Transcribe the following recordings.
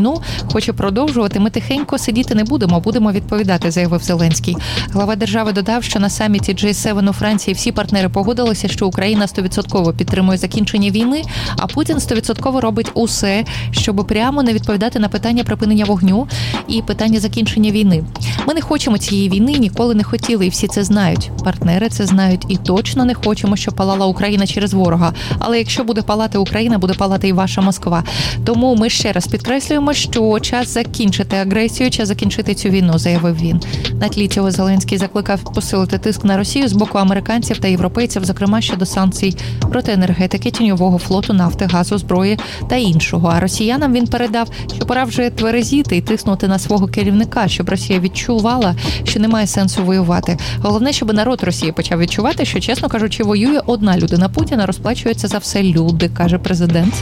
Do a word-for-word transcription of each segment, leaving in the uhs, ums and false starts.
війну, хоче продовжувати. Ми тихенько сидіти не будемо, будемо відповідати, заявив Зеленський. Глава держави додав, що на саміті джей севен у Франції всі партнери погодилися, що Україна сто відсотків підтримує закінчення війни, а Путін сто відсотків робить усе, щоб прямо не відповідати на питання припинення вогню і питання закінчення війни. Ми не хочемо цієї війни, ніколи не хотіли, і всі це знають. Партнери це знають, і точно не хочемо, щоб палала Україна через ворога. Але якщо буде палати Україна, буде палати і ваша Москва. Тому ми ще раз підкреслюємо, що час закінчити агресію, час закінчити цю війну, заявив він. На тлі цього Зеленський закликав посилити тиск на Росію з боку американців та європейців, зокрема щодо санкцій проти енергетики, тіньового флоту, нафти, газу, зброї та іншого. А росіянам він передав, що пора вже тверезіти і тиснути на свого керівника, щоб Росія відчувала, що немає сенсу воювати. Головне, щоб народ Росії почав відчувати, що, чесно кажучи, воює одна людина Путіна, розплачується за все люди, каже президент.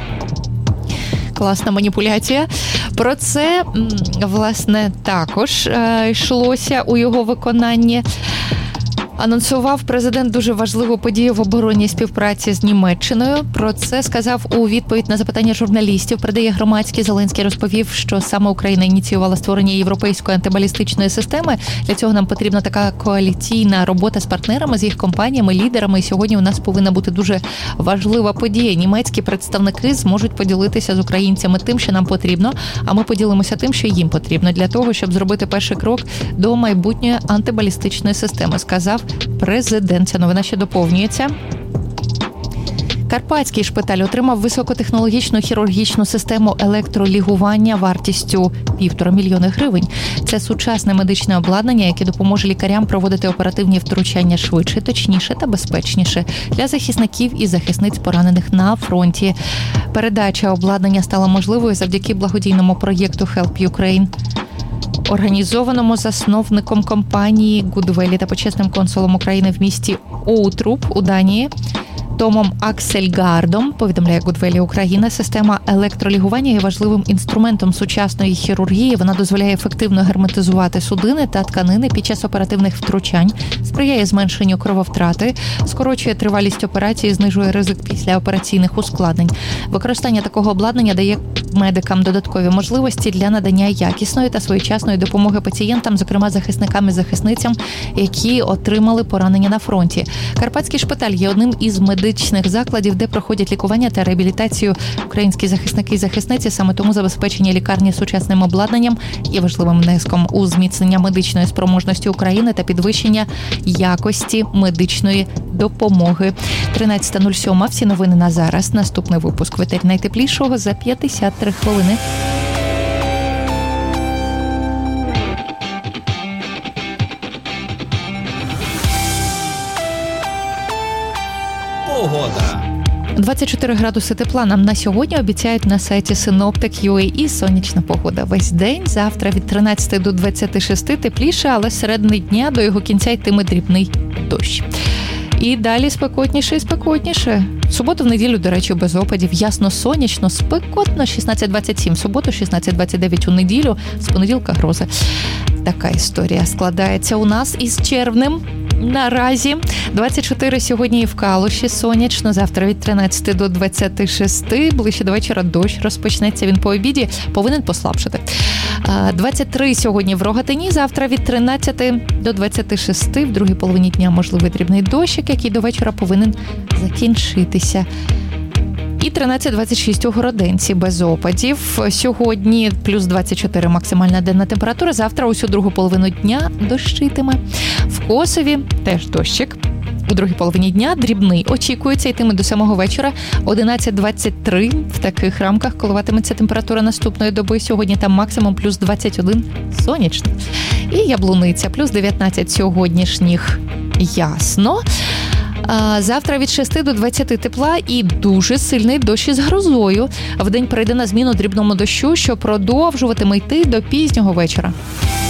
Класна маніпуляція. Про це, власне, також е, йшлося у його виконанні. Анонсував президент дуже важливу подію в оборонній співпраці з Німеччиною. Про це сказав у відповідь на запитання журналістів. Передає громадський. Зеленський розповів, що саме Україна ініціювала створення європейської антибалістичної системи. Для цього нам потрібна така коаліційна робота з партнерами, з їх компаніями, лідерами. І сьогодні у нас повинна бути дуже важлива подія. Німецькі представники зможуть поділитися з українцями тим, що нам потрібно, а ми поділимося тим, що їм потрібно, для того, щоб зробити перший крок до майбутньої антибалістичної системи, сказав президент. Ця новина ще доповнюється. Карпатський шпиталь отримав високотехнологічну хірургічну систему електролігування вартістю півтора мільйони гривень. Це сучасне медичне обладнання, яке допоможе лікарям проводити оперативні втручання швидше, точніше та безпечніше для захисників і захисниць, поранених на фронті. Передача обладнання стала можливою завдяки благодійному проєкту Help Ukraine, організованому засновником компанії Гудвелі та почесним консулом України в місті Оутруп у Данії Томом Аксельгардом, повідомляє Гудвелі Україна. Система електролігування є важливим інструментом сучасної хірургії. Вона дозволяє ефективно герметизувати судини та тканини під час оперативних втручань, сприяє зменшенню крововтрати, скорочує тривалість операції, знижує ризик післяопераційних ускладнень. Використання такого обладнання дає медикам додаткові можливості для надання якісної та своєчасної допомоги пацієнтам, зокрема захисникам і захисницям, які отримали поранення на фронті. Карпатський шпиталь є одним із медичних закладів, де проходять лікування та реабілітацію українські захисники і захисниці. Саме тому забезпечення лікарні сучасним обладнанням є важливим внеском у зміцнення медичної спроможності України та підвищення якості медичної допомоги. тринадцята нуль сім. Всі новини на зараз. Наступний випуск в етері найтеплішого за п'ятдесят три хвилини. Погода. двадцять чотири градуси тепла нам на сьогодні обіцяють на сайті синоптик крапка ю а і сонячна погода. Весь день, завтра від тринадцяти до двадцяти шести тепліше, але з середини дня до його кінця йтиме дрібний дощ. І далі спекотніше і спекотніше. В суботу, в неділю, до речі, без опадів. Ясно, сонячно, спекотно, шістнадцять двадцять сім. В суботу, шістнадцять двадцять дев'ять у неділю. З понеділка грози. Така історія складається у нас із червнем. Наразі двадцять чотири сьогодні і в Калуші сонячно, завтра від тринадцяти до двадцяти шести, ближче до вечора дощ розпочнеться, він по обіді повинен послабшати. двадцять три сьогодні в Рогатині, завтра від тринадцяти до двадцяти шести, в другій половині дня можливий дрібний дощик, який до вечора повинен закінчитися. І тринадцять двадцять шість у Городенці без опадів. Сьогодні плюс двадцять чотири максимальна денна температура, завтра усю другу половину дня дощитиме. В Косові теж дощик. У другій половині дня дрібний очікується, йтиме до самого вечора. одинадцять двадцять три в таких рамках коливатиметься температура наступної доби. Сьогодні там максимум плюс двадцять один сонячно. І Яблуниця плюс дев'ятнадцять сьогоднішніх ясно. Завтра від шести до двадцяти тепла і дуже сильний дощ із грозою. Вдень прийде на зміну дрібному дощу, що продовжуватиме йти до пізнього вечора.